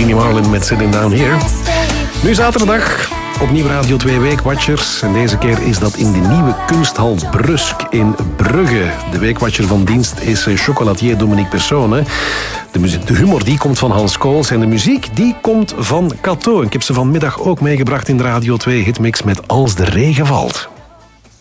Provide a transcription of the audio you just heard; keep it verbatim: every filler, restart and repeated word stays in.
Amy Marlin met Sitting Down Here. Nu zaterdag, opnieuw Radio twee Weekwatchers. En deze keer is dat in de nieuwe kunsthal Brusk in Brugge. De weekwatcher van dienst is chocolatier Dominique Persone. De, muziek, de humor die komt van Hans Kools en de muziek die komt van Kato. Ik heb ze vanmiddag ook meegebracht in de Radio twee Hitmix met Als de regen valt.